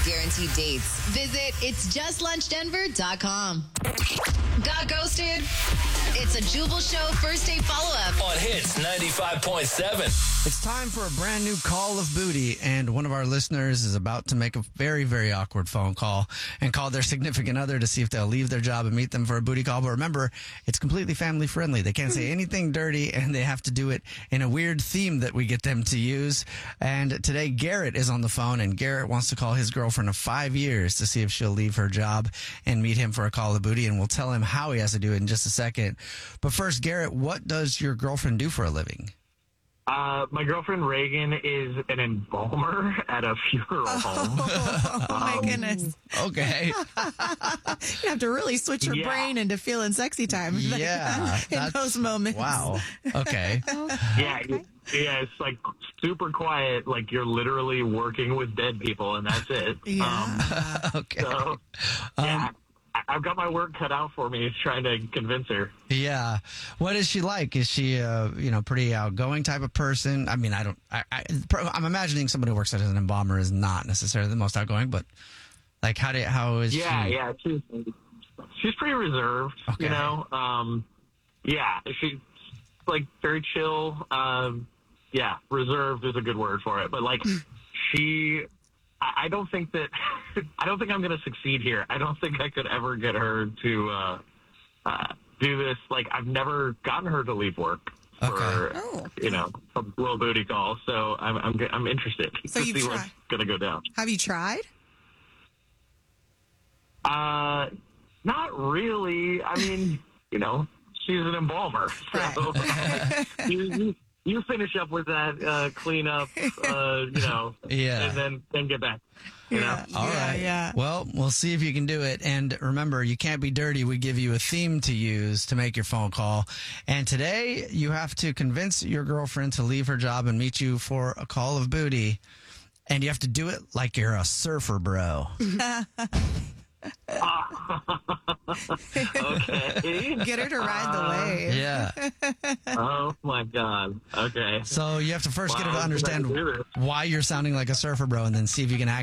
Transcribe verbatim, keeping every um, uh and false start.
Guaranteed dates. Visit it's just lunch denver dot com. Got ghosted? It's a Jubal Show first date follow-up. On Hits ninety-five point seven. It's time for a brand new Call of Booty, and one of our listeners is about to make a very, very awkward phone call and call their significant other to see if they'll leave their job and meet them for a booty call. But remember, it's completely family friendly. They can't say anything dirty, and they have to do it in a weird theme that we get them to use. And today, Garrett is on the phone, and Garrett wants to call his girlfriend of five years to see if she'll leave her job and meet him for a Call of Booty, and we'll tell him how he has to do it in just a second. But first, Garrett, what does your girlfriend do for a living? Uh, my girlfriend Reagan is an embalmer at a funeral home. Oh, my Um, goodness. Okay. You have to really switch your Yeah. brain into feeling sexy time. Yeah. In that's- those moments. Wow. Okay. Yeah, it- yeah, it's like super quiet. Like you're literally working with dead people, and that's it. Yeah. Okay. Um, so, yeah, I- I've got my work cut out for me trying to convince her. Yeah. What is she like? Is she a, you know, pretty outgoing type of person? I mean, I don't, I, I, I'm imagining somebody who works as an embalmer is not necessarily the most outgoing, but like, how do, how is Yeah, she? yeah, she's she's pretty reserved. Okay. You know, um, yeah, she's like very chill. Um, yeah, reserved is a good word for it. But like, she, I, I don't think that I don't think I'm going to succeed here. I don't think I could ever get her to uh, uh, do this. Like, I've never gotten her to leave work for Okay. Oh. you know a little booty call. So I'm I'm I'm interested So to you've see what's tried. going to go down. Have you tried? Uh, not really. I mean, you know, she's an embalmer, so you, you, you finish up with that uh, cleanup, uh, you know, Yeah. and then then get back. You know? All yeah, right. yeah. Well, we'll see if you can do it. And remember, you can't be dirty. We give you a theme to use to make your phone call. And today, you have to convince your girlfriend to leave her job and meet you for a Call of Booty. And you have to do it like you're a surfer bro. Okay. Get her to ride the wave. Yeah. Oh my God. Okay. So you have to first get her Wow, to understand I do this. why you're sounding like a surfer bro and then see if you can act